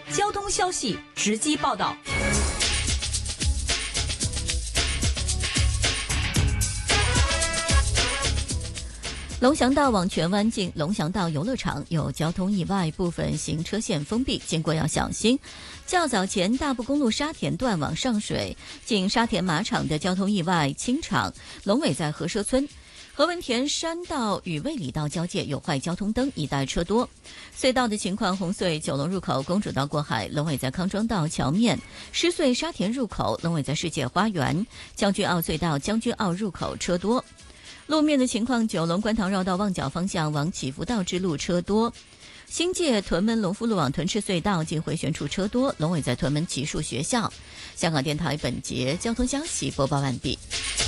交通消息直击报道。 龙翔道往荃湾近龙翔道游乐场有交通意外，部分行车线封闭，经过要小心。较早前大埔公路沙田段往上水近沙田马场的交通意外清场，龙尾在和社村。何文田山道与卫理道交界有坏交通灯，一带车多。隧道的情况，红隧九龙入口公主道过海，龙尾在康庄道桥面；狮隧沙田入口，龙尾在世界花园；将军澳隧道将军澳入口车多。路面的情况，九龙观塘绕道旺角方向往祈福道之路车多。新界屯门隆福路往屯赤隧道近回旋处车多，龙尾在屯门奇树学校。香港电台本节交通消息播报完毕。